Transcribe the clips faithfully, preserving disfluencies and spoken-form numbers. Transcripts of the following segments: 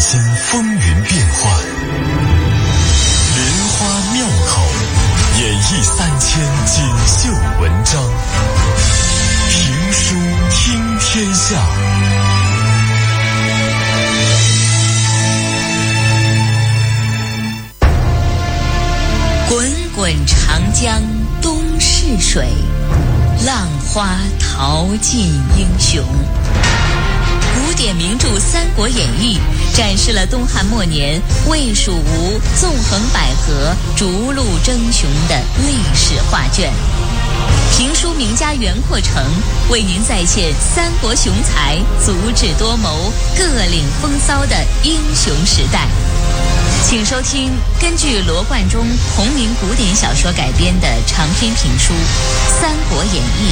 心风云变幻，莲花妙口演绎三千锦绣文章，评书听天下。滚滚长江东逝水，浪花淘尽英雄。古典名著《三国演义》展示了东汉末年魏蜀吴纵横捭阖、逐鹿争雄的历史画卷。评书名家袁阔成为您再现三国雄才足智多谋、各领风骚的英雄时代。请收听根据罗贯中同名古典小说改编的长篇评书《三国演义》。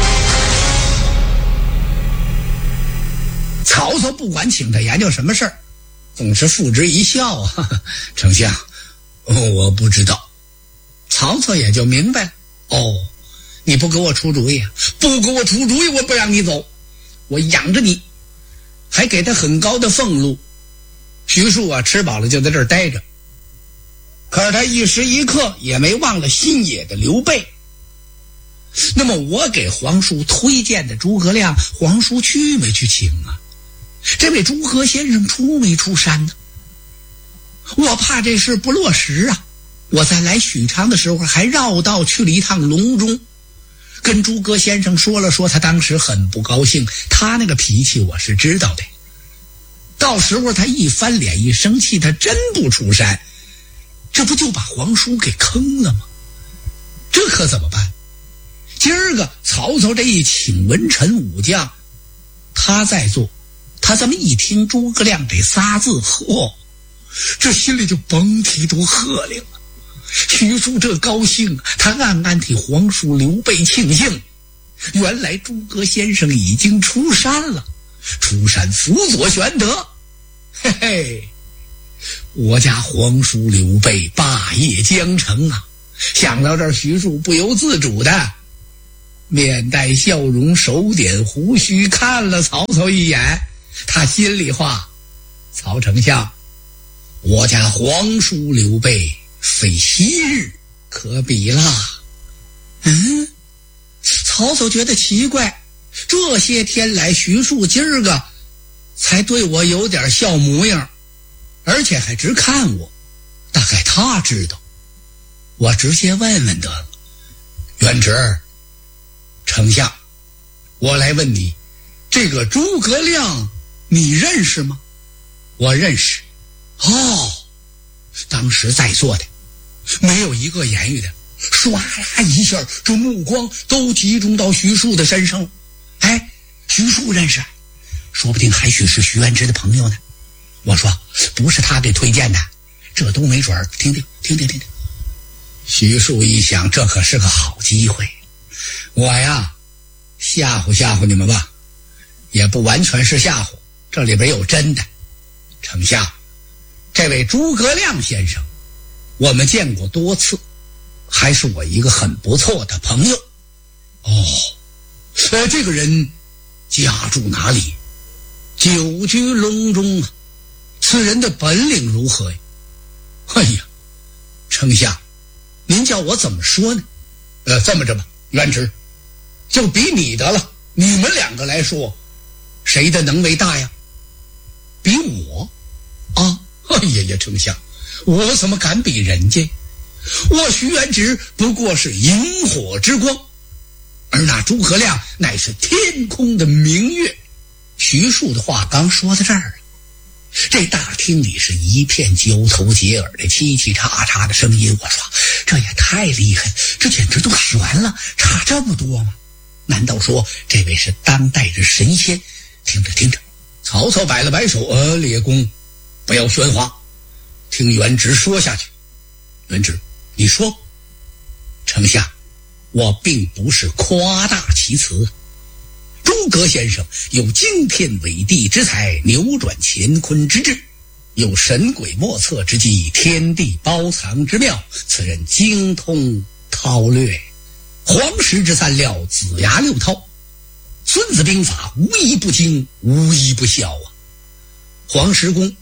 曹操不管请他研究什么事儿，总是付之一笑啊。丞相，哦，我不知道。曹操也就明白了，哦，你不给我出主意，不给我出主意，我不让你走，我养着你，还给他很高的俸禄。徐庶啊，吃饱了就在这儿待着，可是他一时一刻也没忘了新野的刘备。那么我给皇叔推荐的诸葛亮，皇叔去没去请啊？这位诸葛先生出没出山呢？我怕这事不落实啊！我在来许昌的时候还绕道去了一趟隆中，跟诸葛先生说了说，他当时很不高兴，他那个脾气我是知道的。到时候他一翻脸一生气，他真不出山，这不就把皇叔给坑了吗？这可怎么办？今儿个曹操这一请文臣武将，他在做，他这么一听诸葛亮这仨字，嚯，这心里就甭提多喝令了。徐庶这高兴，他暗暗替皇叔刘备庆幸。原来诸葛先生已经出山了，出山辅佐玄德。嘿嘿，我家皇叔刘备霸业将成啊！想到这儿，徐庶不由自主的面带笑容，手点胡须，看了曹操一眼。他心里话：曹丞相，我家皇叔刘备非昔日可比啦。嗯，曹操觉得奇怪，这些天来徐庶今儿个才对我有点笑模样，而且还直看我，大概他知道。我直接问问得了。元直，丞相，我来问你，这个诸葛亮你认识吗？我认识。哦，当时在座的没有一个言语的，唰啦一下，这目光都集中到徐庶的身上了。哎，徐庶认识，说不定还许是徐元直的朋友呢。我说不是他给推荐的，这都没准儿。听听听听听听。徐庶一想，这可是个好机会，我呀吓唬吓唬你们吧，也不完全是吓唬，这里边有真的。丞相，这位诸葛亮先生我们见过多次，还是我一个很不错的朋友。哦，呃，这个人家住哪里？久居隆中啊。此人的本领如何呀？哎呀，丞相，您叫我怎么说呢？呃，这么着吧，元直，就比你的了。你们两个来说，谁的能为大呀？比我啊？哎呀呀，丞相，我怎么敢比人家？我徐元直不过是萤火之光，而那诸葛亮乃是天空的明月。徐庶的话刚说到这儿，这大厅里是一片交头接耳的叽叽喳喳的声音。我说这也太厉害，这简直都悬了，差这么多吗？难道说这位是当代的神仙？听着听着，曹操摆了摆手，呃，列公不要喧哗，听元直说下去。元直，你说。丞相，我并不是夸大其词，诸葛先生有惊天伟地之才，扭转乾坤之志，有神鬼莫测之计，天地包藏之妙，此人精通韬略，黄石之三料，子牙六韬，孙子兵法无一不精，无一不效啊。黄石公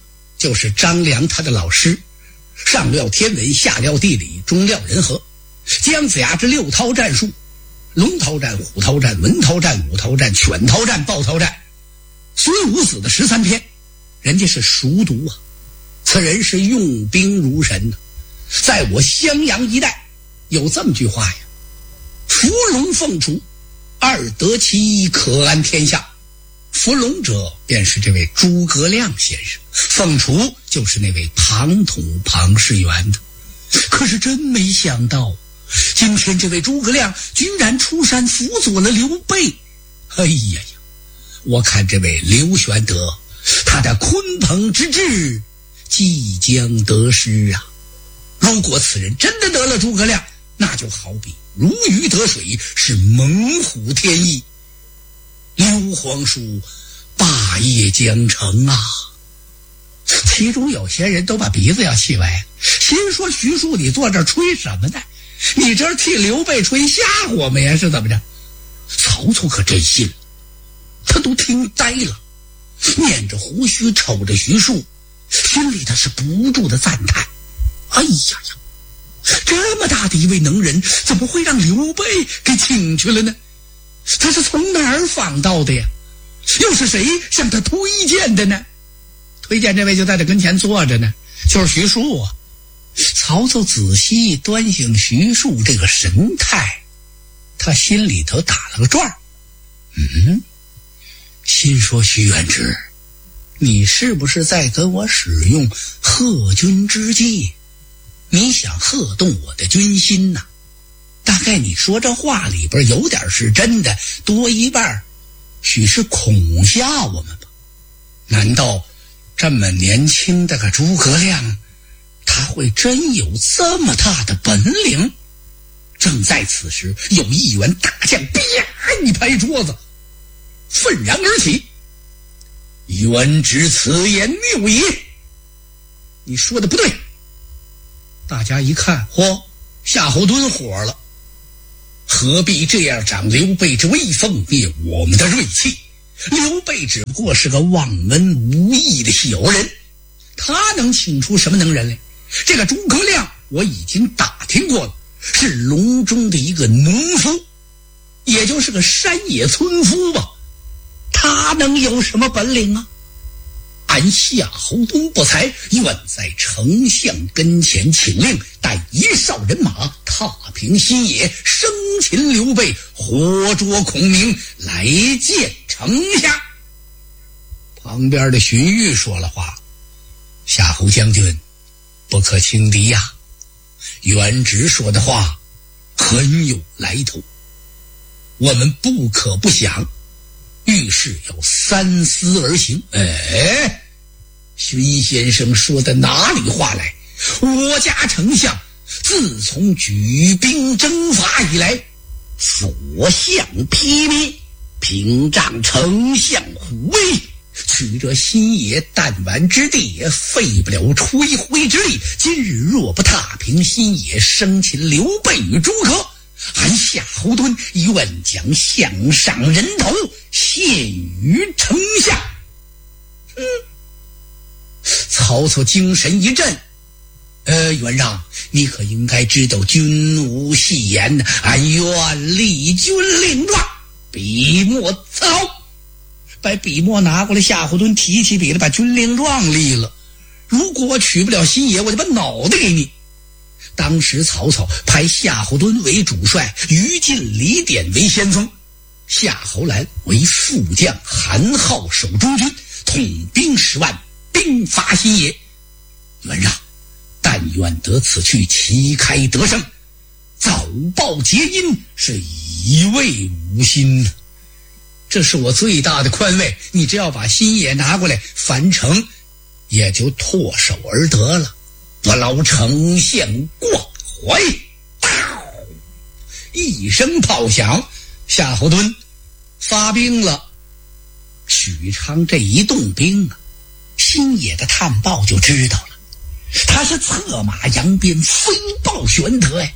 就是张良他的老师，上料天文，下料地理，中料人和。姜子牙这六韬战术，龙韬战、虎韬战、文韬战、武韬战、犬韬战、豹韬战，孙武子的十三篇，人家是熟读啊。此人是用兵如神呢、啊。在我襄阳一带有这么句话呀：伏龙凤雏，二得其一，可安天下。伏龙者便是这位诸葛亮先生，凤雏就是那位庞统庞士元的。可是真没想到，今天这位诸葛亮居然出山辅佐了刘备。哎呀呀，我看这位刘玄德，他的鲲鹏之志即将得失啊！如果此人真的得了诸葛亮，那就好比如鱼得水，是猛虎添翼。刘皇叔霸业将成啊！其中有些人都把鼻子要气歪，心说徐庶你坐这儿吹什么呢？你这替刘备吹吓唬我们呀，是怎么着？曹操可真信了，他都听呆了，捻着胡须瞅着徐庶，心里他是不住的赞叹。哎呀呀，这么大的一位能人，怎么会让刘备给请去了呢？他是从哪儿访到的呀？又是谁向他推荐的呢？推荐这位就在这跟前坐着呢，就是徐庶啊。曹操仔细端详徐庶这个神态，他心里头打了个转儿，嗯，心说徐元直，你是不是在跟我使用贺军之计？你想贺动我的军心呐、啊？大概你说这话里边有点是真的，多一半许是恐吓我们吧？难道这么年轻的个诸葛亮，他会真有这么大的本领？正在此时，有一员大将啪一拍桌子，愤然而起：元直此言谬也！你说的不对！大家一看，嚯，夏侯惇火了，何必这样长刘备之威风，灭我们的锐气？刘备只不过是个望文无义的小人，他能请出什么能人来？这个诸葛亮我已经打听过了，是隆中的一个农夫，也就是个山野村夫吧，他能有什么本领啊？俺夏侯惇不才，愿在丞相跟前请令，带一哨人马踏平新野，生擒刘备，活捉孔明，来见丞相。旁边的荀彧说了话：夏侯将军不可轻敌呀、啊，元直说的话很有来头，我们不可不想，遇事要三思而行。哎，荀先生说的哪里话来？我家丞相自从举兵征伐以来，所向披靡，屏障丞相虎威，取这新野弹丸之地，也费不了吹灰之力。今日若不踏平新野，生擒刘备与诸葛，俺夏侯惇愿将项上人头献于丞相。嗯，曹操精神一振，呃，元让，你可应该知道君无戏言，俺愿立军令状，笔墨伺候。把笔墨拿过来，夏侯惇提起笔来，把军令状立了。如果我取不了新野，我就把脑袋给你。当时曹操派夏侯惇为主帅，于禁、李典为先锋，夏侯兰为副将，韩浩守中军，统兵十万，兵伐新野。元让，但愿得此去，旗开得胜，早报捷音，是以慰吾心。这是我最大的宽慰，你只要把新野拿过来，樊城也就唾手而得了。不劳丞相挂怀。一声炮响，夏侯惇发兵了。许昌这一动兵啊，新野的探报就知道了，他是策马扬鞭，飞报玄德呀。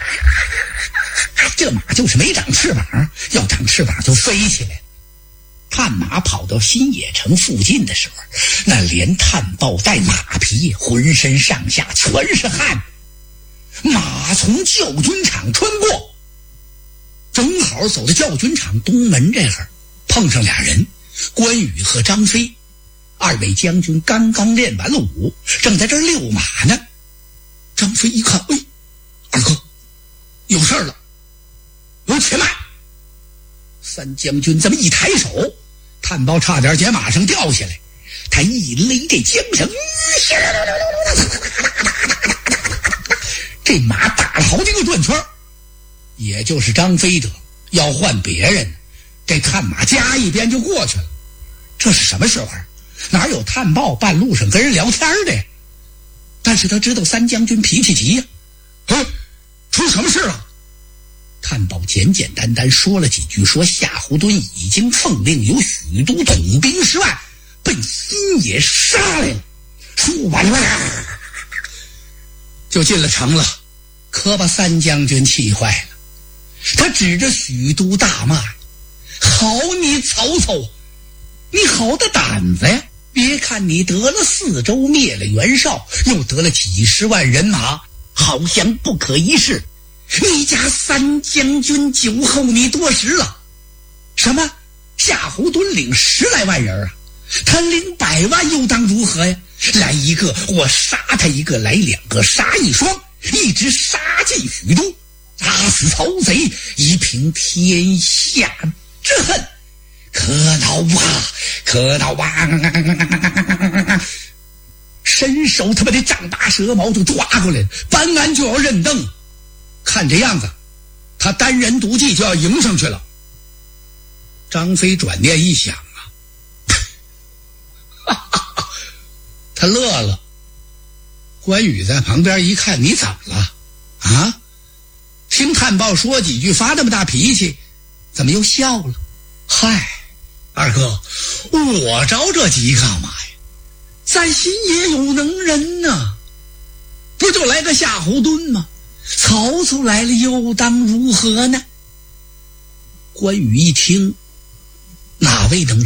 这马就是没长翅膀，要长翅膀就飞起来。 探马跑到新野城附近的时候，那连探豹带马匹，浑身上下全是汗。马从教军场穿过，正好走到教军场东门这儿，碰上俩人，关羽和张飞。二位将军刚刚练完了武，正在这儿遛马呢。张飞一看，哎，二哥，有事儿了，有且慢。三将军这么一抬手，探豹差点从马上掉下来，他一勒这缰绳，这马打了好几个转圈，也就是张飞者，要换别人，这探马夹一边就过去了。这是什么时候？哪有探豹半路上跟人聊天的呀？但是他知道三将军脾气急呀、啊，哎，出什么事了？探豹简简单单说了几句，说夏侯惇已经奉令由许都统兵十万奔新野杀来了，说完了就进了城了，可把三将军气坏了。他指着许都大骂：好你曹操，你好的胆子呀！别看你得了四州，灭了袁绍，又得了几十万人马，好像不可一世。你家三将军酒后你多时了。什么？夏侯惇领十来万人啊，他领百万又当如何呀？来一个我杀他一个，来两个杀一双，一直杀进许都，打死曹贼，以平天下之恨。可恼啊，可恼啊！伸手他妈的丈八蛇矛就抓过来了，搬鞍就要认凳。看这样子，他单人独骑就要迎上去了。张飞转念一想啊，哈哈，他乐了。关羽在旁边一看，你怎么了啊？听探豹说几句，发那么大脾气，怎么又笑了？嗨，二哥，我着这急干嘛呀？咱心也有能人呐、啊，不就来个夏侯惇吗？曹操来了又当如何呢？关羽一听，哪位能